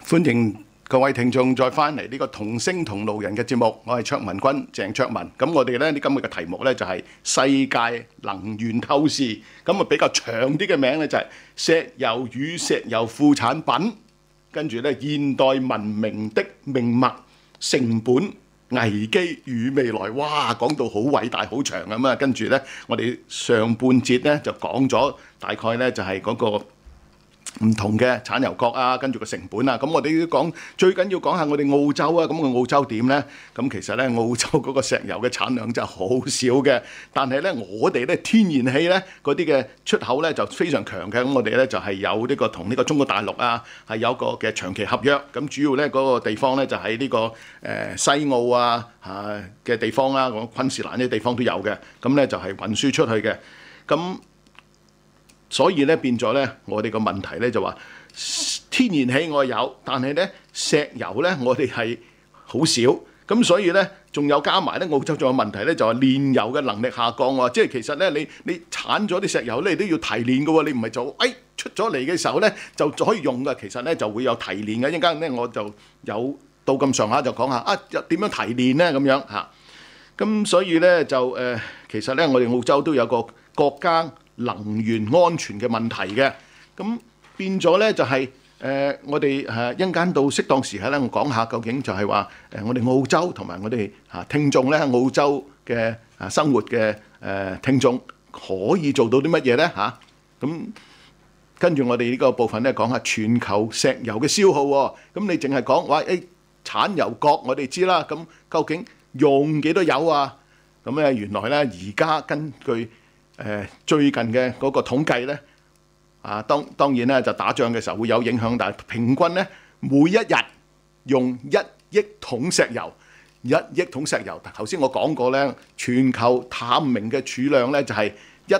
歡迎各位聽眾再翻嚟呢個同聲同路人嘅節目，我係卓文君鄭卓文。咁我哋咧今日嘅題目咧就係世界能源透視，咁啊比較長啲嘅名咧就係石油與石油副產品，跟住咧現代文明的命脈、成本、危機與未來。哇，講到好偉大好長咁啊！跟住咧我哋上半節咧就講咗大概咧就係嗰個唔同嘅產油國啊，跟住個成本啊，咁我哋要講最緊要講下我哋澳洲啊，咁個澳洲點呢？咁其實咧澳洲嗰個石油嘅產量就好少嘅，但係咧我哋咧天然氣咧嗰啲嘅出口咧就非常強嘅，咁我哋咧就係有呢個同呢個中國大陸啊係有個嘅長期合約，咁主要咧嗰個地方咧就喺呢個西澳啊嘅地方啦，咁昆士蘭呢啲地方都有嘅，咁咧就係運輸出去嘅，咁。所以咧變咗咧，我哋個問題咧就話天然氣我有，但係咧石油咧我哋係好少，咁所以咧仲有加埋咧澳洲仲有問題咧，就係煉油嘅能力下降喎，即係其實咧你產咗啲石油咧，你都要提煉嘅喎，你唔係就出咗嚟嘅時候咧就可以用嘅，其實咧就會有提煉嘅，一陣間咧我就有到咁上下就講下點樣提煉咧咁樣嚇，咁所以咧就其實咧我哋澳洲都有個國家能源安全嘅問題嘅，咁變咗咧就係我哋一陣間到適當時刻咧，我講下究竟就係話我哋澳洲同埋我哋聽眾咧，澳洲嘅生活嘅聽眾可以做到啲乜嘢咧嚇？咁跟住我哋呢個部分咧講下全球石油嘅消耗喎，咁你淨係講話產油國我哋知啦，咁究竟用幾多油啊？咁咧原來咧而家根據最近嘅嗰個統計咧，當然咧就打仗嘅時候會有影響，但係平均咧每一日用1億桶石油，1億桶石油。頭先我講過咧，全球探明嘅儲量咧就係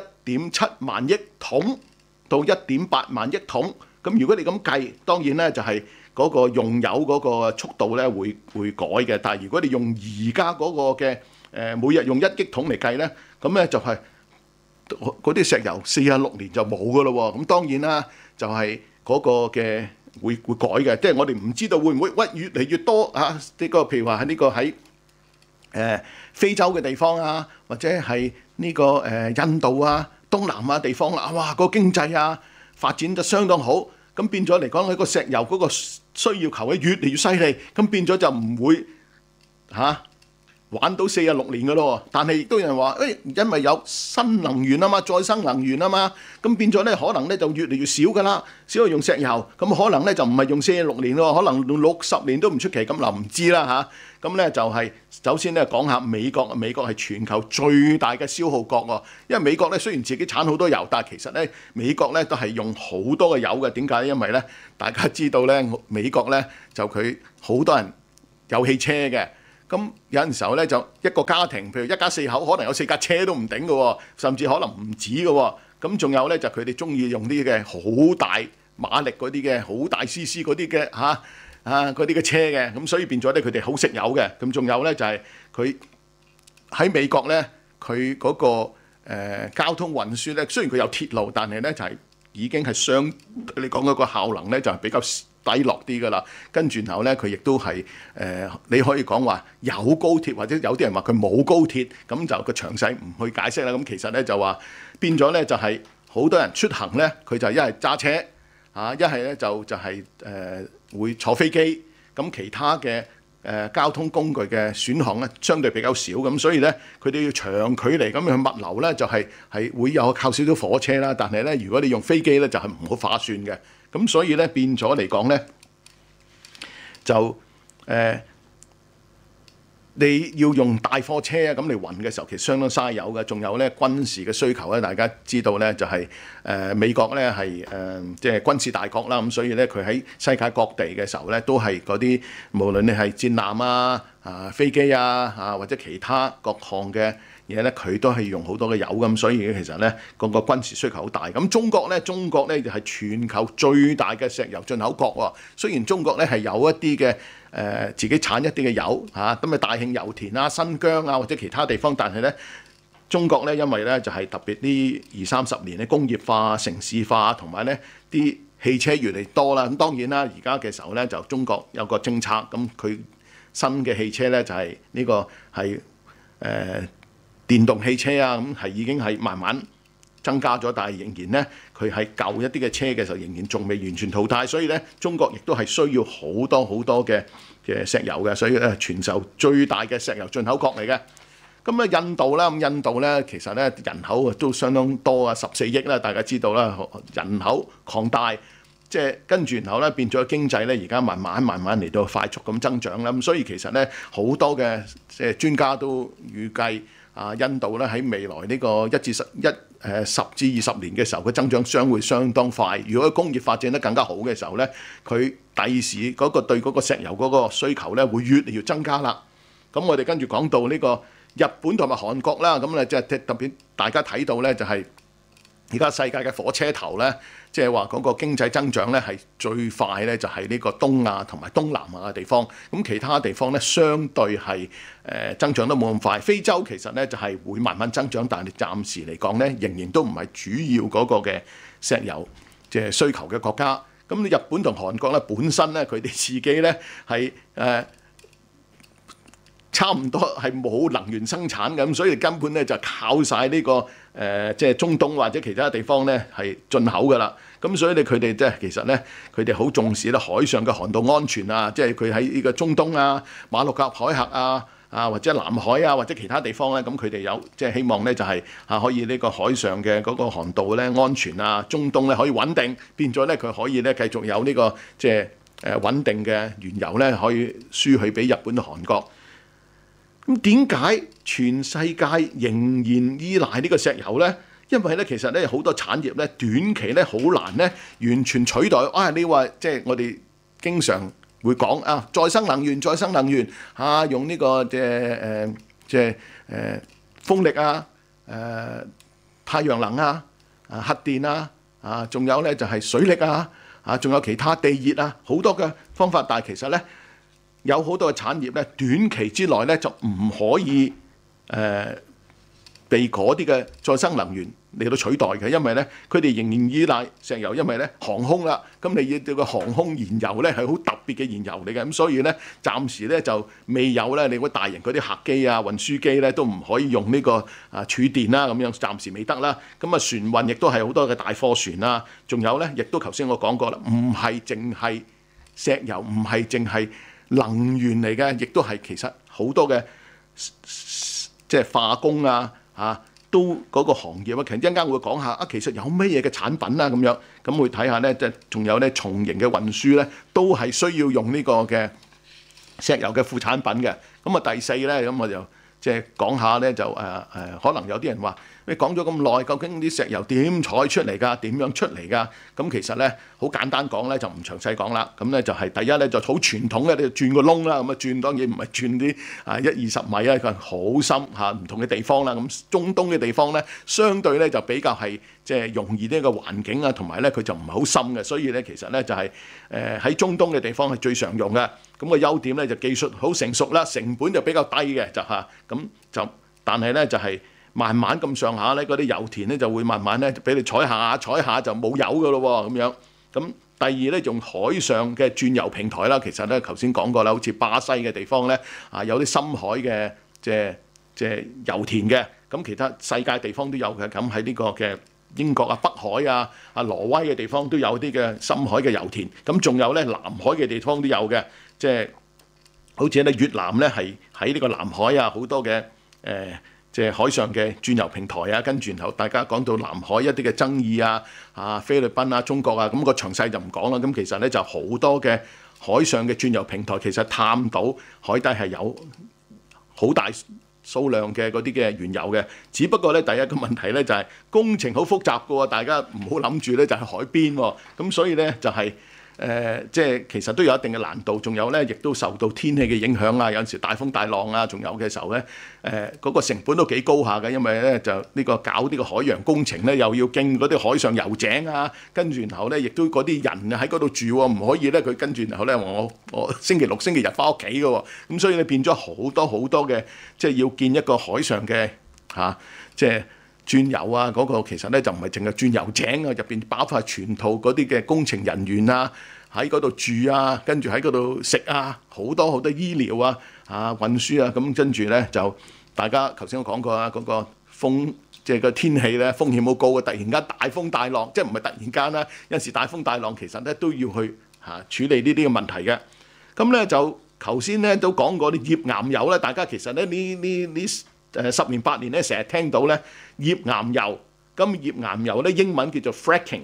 1.7萬億桶到1.8萬億桶。咁如果你咁計，當然咧就係嗰個用油嗰個速度咧會改嘅。但係如果你用而家嗰個嘅每日用1億桶嚟計咧，咁咧就係嗰啲石油46年就冇噶咯喎，咁當然啦，就係嗰個嘅會改嘅，即係我哋唔知道會唔會越嚟越多呢個譬如話喺呢個喺非洲嘅地方啊，或者係呢個印度啊、東南亞地方啦，哇個經濟啊發展得相當好，咁變咗嚟講，佢個石油嗰個需要求咧越嚟越犀利，咁變咗就唔會玩到46年嘅咯，但係亦都有人話，因為有新能源啊嘛，再生能源啊嘛，咁變咗咧可能咧就越嚟越少噶啦，少用石油，咁可能咧就唔係用46年咯，可能用60年都唔出奇，咁嗱唔知啦嚇。咁咧就係首先咧講下美國，美國係全球最大嘅消耗國喎，因為美國咧雖然自己產好多油，但係其實咧美國咧都係用好多嘅油嘅，點解咧？因為咧大家知道咧美國咧就佢好多人有汽車嘅。咁有陣時候咧，就一個家庭，譬如一家4口，可能有4架車都唔頂嘅喎，甚至可能唔止嘅喎。咁仲有咧，就佢哋中意用啲嘅好大馬力嗰啲嘅，好大 CC 嗰啲嘅嗰啲嘅車嘅。咁所以變咗咧，佢哋好食油嘅。咁仲有咧，就係佢喺美國咧，佢嗰個交通運輸咧，雖然佢有鐵路，但係咧就係已經係相對嚟講嗰個效能咧就係比較低落啲㗎啦，跟住然後咧，佢亦都係你可以講話有高鐵，或者有啲人話佢冇高鐵，咁就個詳細唔去解釋啦。咁其實咧就話變咗咧就係好多人出行咧，佢就一係揸車一係咧就係會坐飛機，咁其他嘅交通工具嘅選項咧相對比較少，咁所以咧佢哋要長距離咁去物流咧就係會有靠少少火車啦，但係咧如果你用飛機咧就係唔好划算嘅。咁所以咧變咗嚟講咧，就你要用大貨車啊，咁你運嘅時候其實相當嘥油嘅。仲有咧軍事嘅需求咧，大家知道咧就係美國咧係即係軍事大國啦，咁所以咧佢喺世界各地嘅時候咧都係嗰啲無論你係戰艦啊、飛機啊或者其他各項嘅嘢咧，佢都係用好多嘅油咁，所以其實咧個軍事需求好大。咁中國咧就係全球最大嘅石油進口國喎。雖然中國咧係有一啲嘅自己產一啲嘅油咁大慶油田啊、新疆啊或者其他地方，但係咧中國咧因為咧就係特別呢20-30年嘅工業化、城市化同埋咧啲汽車越嚟越多啦。咁當然啦，而家嘅時候咧就中國有個政策，咁佢新嘅汽車咧就係呢個係電動汽車啊，咁係已經係慢慢增加咗，但係仍然咧佢係舊一啲嘅車嘅時候，仍然仲未完全淘汰，所以咧中國亦都係需要好多好多嘅石油嘅，所以咧全球最大嘅石油進口國嚟嘅。咁咧印度啦，咁印度咧其實咧人口都相當多啊，14億啦，大家知道啦，人口擴大，即係跟住然後咧變咗經濟咧，而家慢慢嚟到快速咁增長啦。咁所以其實咧好多嘅即係專家都預計啊，印度咧喺未來呢個10至20年嘅時候，佢增長將會相當快。如果工業發展得更加好嘅時候咧，佢第時嗰個對嗰個石油嗰個需求咧會越嚟越增加啦。咁我哋跟住講到呢個日本同埋韓國啦，咁咧即係特別大家睇到咧就係而家世界嘅火車頭咧，即係話嗰個經濟增長咧係最快咧，就係呢個東亞同埋東南亞嘅地方。咁其他地方咧相對係增長得冇咁快。非洲其實咧就係會慢慢增長，但係暫時嚟講咧仍然都唔係主要嗰個嘅石油即係需求嘅國家。咁日本同韓國咧本身咧佢哋自己咧係差唔多係冇能源生產嘅，咁所以根本咧就靠晒呢個即係中東或者其他地方咧係進口㗎啦。咁所以咧佢哋即係其實咧佢哋好重視咧海上嘅航道安全啊，即係佢喺呢個中東啊、馬六甲海峽啊或者南海啊或者其他地方咧，咁佢哋有即係希望咧就係可以呢個海上嘅嗰個航道咧安全啊，中東咧可以穩定，變咗咧佢可以咧繼續有呢個即係穩定嘅原油咧可以輸去俾日本同韓國。咁點解全世界仍然依賴呢個石油呢？因為咧其實咧好多產業咧短期咧好難咧完全取代。你話即係我哋經常會講再生能源用呢個風力太陽能核電仲有咧就係水力仲有其他地熱好多嘅方法，但係其實咧有好多嘅產業咧，短期之內咧就唔可以被嗰啲嘅再生能源嚟到取代嘅，因為咧佢哋仍然依賴石油，因為咧航空啦，咁你要對個航空燃油咧係好特別嘅燃油嚟嘅，咁所以咧暫時咧就未有咧，你嗰大型嗰啲客機運輸機咧都唔可以用呢個儲電啦，咁樣暫時未得啦。咁船運亦都係好多嘅大貨船啦，仲有咧亦都頭先我講過啦，唔係淨係石油，唔係淨係能源嚟嘅，亦都係其實好多嘅即係化工都嗰個行業其實一陣間會講下其實有咩嘢嘅產品咁樣，咁會睇下咧，即係仲有咧重型嘅運輸咧，都係需要用呢個嘅石油嘅副產品嘅。咁第四咧，咁我就即係講下咧，就可能有啲人話你講咗咁耐，究竟啲石油點採出嚟㗎？點樣出嚟㗎？咁其實咧好簡單講咧，就唔詳細講啦。咁咧就係第一咧就好傳統嘅，你就轉個窿啦。咁轉當然唔係轉啲1-20米佢係好深唔同嘅地方啦。咁中東嘅地方咧，相對咧就比較係即係容易呢個環境同埋咧佢就唔係好深嘅，所以咧其實咧就係喺中東嘅地方係最常用嘅。咁個優點咧就技術好成熟啦，成本就比較低嘅但係咧就係慢慢咁上下咧，嗰啲油田咧就會慢慢咧俾你採下就冇油㗎咯喎咁樣。咁第二咧用海上嘅轉油平台啦，其實咧頭先講過啦，好似巴西嘅地方咧有啲深海嘅即係油田嘅，咁其他世界地方都有嘅。咁喺呢個嘅英國北海挪威嘅地方都有啲嘅深海嘅油田，咁仲有咧南海嘅地方都有嘅，即係好似咧越南咧係喺呢個南海好多嘅即係海上嘅轉油平台跟住然後大家講到南海一啲嘅爭議菲律賓中國咁個詳細就唔講啦。咁其實咧就好多嘅海上嘅轉油平台，其實探到海底係有好大數量嘅嗰啲嘅原油嘅，只不過咧第一個問題咧就係工程好複雜嘅喎，大家唔好諗住咧就係海邊喎，咁所以咧就係即係其實都有一定嘅難度，仲有咧亦都受到天氣嘅影響有陣時大風大浪仲有嘅時候咧嗰個成本都幾高下嘅，因為咧就呢個搞呢個海洋工程咧又要經嗰啲海上油井跟住然後咧亦都嗰啲人喺嗰度住喎，唔可以咧佢跟住然後咧我星期六星期日翻屋企嘅喎，咁所以咧變咗好多嘅即係要建一個海上嘅即係鑽油啊，嗰個其實咧就唔係淨係鑽油井啊，入邊包括全套嗰啲嘅工程人員啊，喺嗰度住啊，跟住喺嗰度食啊，好多好多醫療啊、運輸啊，咁跟住咧就大家頭先我講過啊，嗰個風即係個天氣咧風險好高嘅，突然間大風大浪，即係唔係突然間啦，有陣時大風大浪其實咧都要去處理呢啲嘅問題嘅。咁咧就頭先咧都講過啲頁岩油咧，大家其實咧呢10年8年咧成日聽到咧頁岩油，咁頁岩油咧英文叫做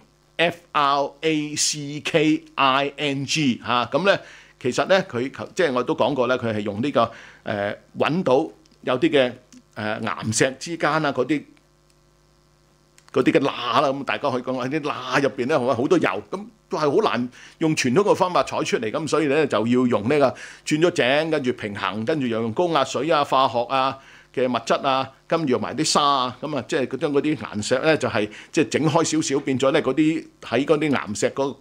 fracking，F-R-A-C-K-I-N-G 咁咧其實咧佢即係我都講過咧，佢係用呢個揾到有啲嘅岩石之間啊嗰啲嘅罅啦，咁大家可以講喺啲罅入邊咧好多油，咁都係好難用傳統嘅方法採出嚟，咁所以咧就要用呢個鑽咗井，跟住平衡，跟住又用高壓水啊、化學啊嘅物質啊，跟住用埋啲沙啊，咁啊即係將嗰啲岩石咧就係即係整開少少，變咗咧嗰啲喺嗰啲岩石嗰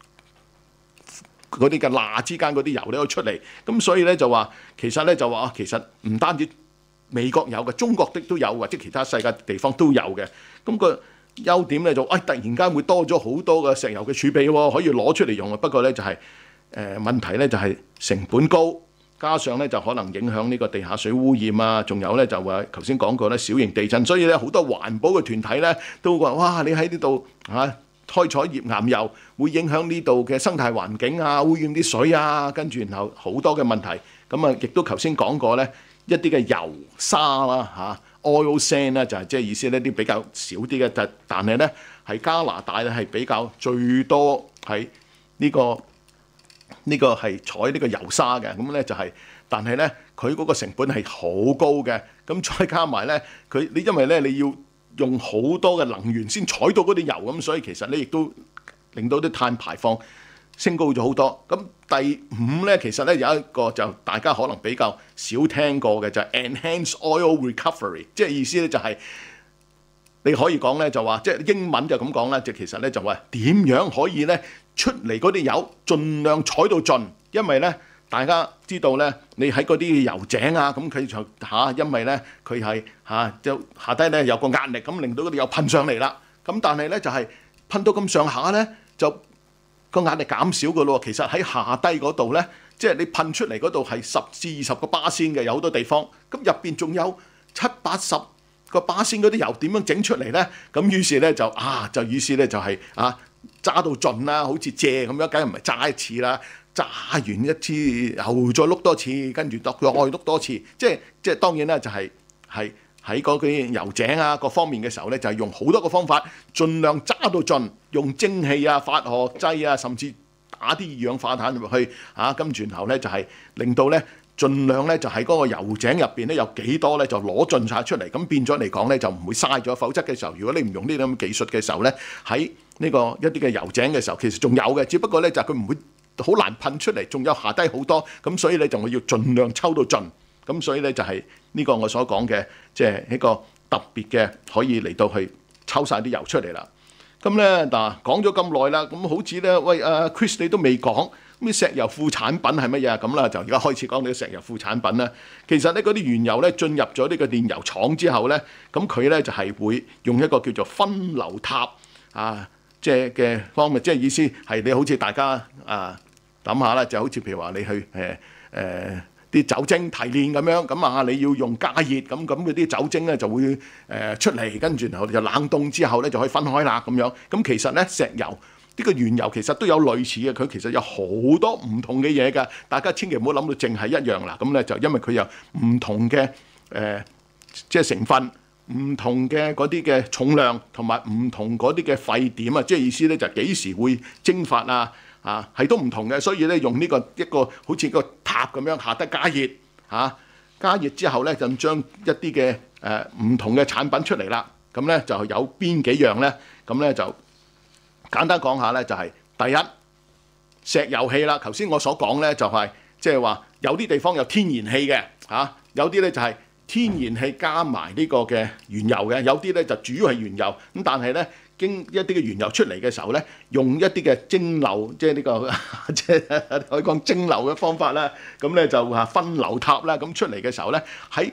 啲嘅罅之間嗰啲油咧可以出嚟，咁所以咧就話其實其實唔單止美國有嘅，中國的都有，或者其他世界地方都有嘅。咁個優點咧就突然間會多咗好多嘅石油嘅儲備喎，可以攞出嚟用啊。不過咧就係問題咧就係成本高，加上咧就可能影響呢個地下水污染啊，仲有咧就話頭先講過咧小型地震，所以咧好多環保嘅團體咧都話：哇！你喺呢度開採頁岩油會影響呢度嘅生態環境啊，污染啲水啊，跟住然後好多嘅問題。咁啊，亦都頭先講過咧。一啲嘅油沙啦oil sand 咧就係即係意思呢啲比較少啲嘅，但係咧係加拿大咧係比較最多係呢個係採呢個油沙嘅，咁咧就係，但係咧佢嗰個成本係好高嘅，咁再加埋咧因為咧你要用好多嘅能源先採到嗰啲油，咁所以其實咧亦都令到啲碳排放升高咗好多。咁第五咧，其實咧有一個就大家可能比較少聽過嘅就係 enhanced oil recovery， 即係意思咧就係你可以講咧就話，即係英文就咁講啦，就其實咧就話點樣可以咧出嚟嗰啲油盡量採到盡，因為咧大家知道咧，你喺嗰啲油井啊，咁佢就因為咧佢係就下低咧有個壓力，咁令到嗰啲油噴上嚟啦。咁但係咧就係噴到咁上下咧就個壓力減少嘅咯，其實喺下低嗰度咧，即係你噴出嚟嗰度係10至20個巴仙嘅，有好多地方。咁入邊仲有70-80個巴仙嗰啲油點樣整出嚟咧？咁於是咧就於是咧就係揸到盡啦，好似蔗咁樣，梗係唔係揸一次啦？揸完一次又再碌多次，跟住再碌多次，即係當然啦，就係喺嗰啲油井啊各方面嘅時候咧，就係用好多個方法，盡量揸到盡，用蒸汽啊、化學劑啊，甚至打啲二氧化碳入去跟住然後咧就係令到咧盡量咧就喺嗰個油井入邊咧有幾多咧就攞盡晒出嚟，咁變咗嚟講咧就唔會嘥咗。否則嘅時候，如果你唔用呢啲咁嘅技術嘅時候咧，喺呢個一啲嘅油井嘅時候，其實仲有嘅，只不過咧就係佢唔會好難噴出嚟，仲有下低好多，咁所以咧就我要盡量抽到盡。咁所以咧就係呢個我所講嘅，即係一個特別嘅可以嚟到去抽晒啲油出嚟啦。咁咧嗱講咗咁耐啦，咁好似咧喂Chris 你都未講，咁石油副產品係乜嘢啊？咁啦就而家開始講呢個石油副產品啦。其實咧嗰啲原油咧進入咗呢個煉油廠之後咧，咁佢咧就係會用一個叫做分流塔即係嘅方面，即係意思係你好似大家諗下啦，就好似譬如話你去啲酒精提煉咁樣，咁你要用加熱，咁嗰啲酒精咧就會出嚟，跟住然後就冷凍之後咧就可以分開啦咁樣。咁其實咧石油呢個原油其實都有類似嘅，佢其實有好多唔同嘅嘢㗎。大家千祈唔好諗到淨係一樣啦。咁咧就因為佢有唔同嘅即係成分、唔同嘅嗰啲嘅重量同埋唔同嗰啲嘅沸點啊，即係意思咧就幾時會蒸發係都唔同嘅，所以咧用呢個一個好似個塔咁樣下得加熱加熱之後咧就將一啲嘅唔同嘅產品出嚟啦。咁咧就有邊幾樣咧？咁咧就簡單講下咧，就係第一石油氣啦。頭先我所講咧就係即係話有啲地方有天然氣嘅有啲咧就係天然氣加埋呢個嘅原油嘅，有啲咧就主要係原油咁，但係咧經一啲嘅原油出嚟嘅時候咧，用一啲嘅蒸餾，即係呢個即係可以講蒸餾嘅方法啦。咁咧就分流塔啦，咁出嚟嘅時候咧，喺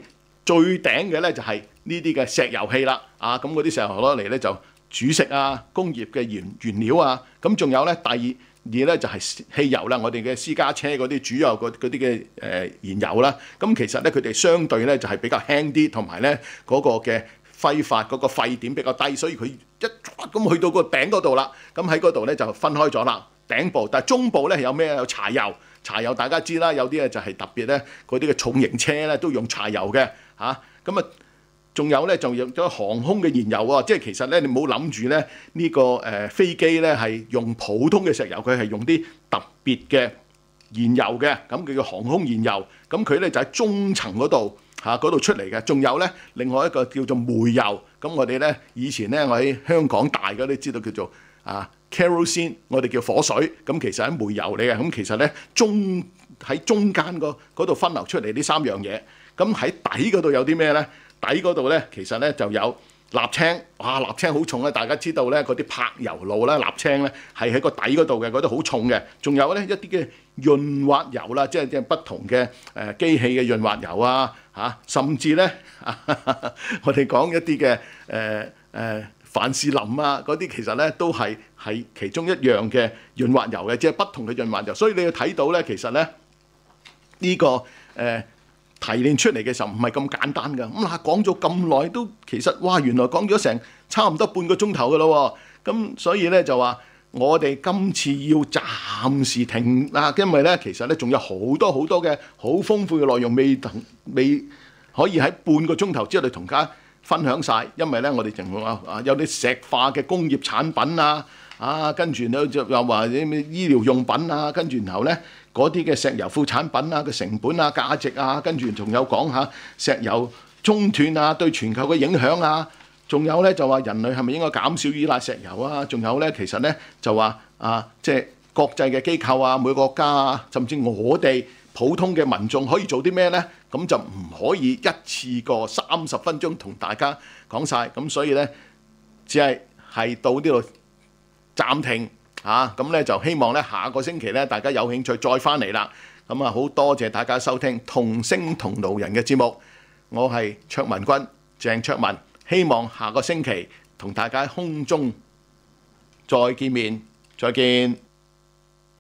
最頂嘅咧就係呢啲嘅石油氣啦，咁嗰啲石油攞嚟咧就煮食啊、工業嘅原料啊，咁仲有咧第二咧就係汽油啦，我哋嘅私家車嗰啲主要嗰啲嘅燃油啦，咁其實咧佢哋相對咧就係比較輕啲，同埋咧嗰個嘅揮發嗰個沸點比較低，所以佢一咁去到個頂嗰度啦，咁喺嗰度咧就分開咗啦，頂部，但係中部咧有咩？有柴油。柴油大家知啦，有啲咧就係特別咧，嗰啲嘅重型車咧都用柴油嘅咁啊，仲有咧就用咗航空嘅燃油喎，即係其實咧你唔好諗住咧呢個飛機咧係用普通嘅石油，佢係用啲特別嘅燃油嘅，咁佢叫航空燃油，咁佢咧就喺中層嗰度嗰度出嚟嘅。仲有咧另外一個叫做煤油，咁我哋咧以前咧我喺香港大嘅都知道叫做kerosene， 我哋叫火水，咁其實係煤油嚟嘅。咁其實咧喺中間嗰度分流出嚟呢三樣嘢。咁喺底嗰度有啲咩咧？底嗰度咧其實咧就有瀝青，瀝青好重咧。大家知道咧嗰啲柏油路咧瀝青咧係喺個底嗰度嘅，嗰啲好重嘅。仲有咧一啲嘅潤滑油啦，即係不同嘅機器嘅潤滑油啊，甚至咧我哋講一啲嘅凡士林啊，嗰啲其實咧都係其中一樣嘅潤滑油嘅，即係不同嘅潤滑油。所以你要睇到咧，其實咧呢個提煉出嚟嘅時候唔係咁簡單㗎。咁講咗咁耐都其實原來講咗成差唔多半個鐘頭㗎咯喎。咁所以咧就話我哋今次要暫時停啦，因為咧其實咧仲有好多嘅好豐富嘅內容未可以喺半個鐘頭之內同大家分享晒，因為咧我哋仲有啲石化嘅工業產品跟住咧就又話啲咩醫療用品跟住然後咧嗰啲嘅石油副產品嘅成本價值跟住仲有講下石油中斷對全球嘅影響仲有咧就話人類係咪應該減少依賴石油仲有咧其實咧就話即係國際嘅機構每個國家甚至我哋普通嘅民眾可以做啲咩呢？咁就唔可以一次過30分鐘同大家講晒，咁所以呢，只係到呢度暫停咁呢就希望呢下個星期呢大家有興趣再翻嚟啦。咁好多謝大家收聽同聲同路人嘅節目，我係卓文君鄭卓文，希望下個星期同大家空中再見面，再見。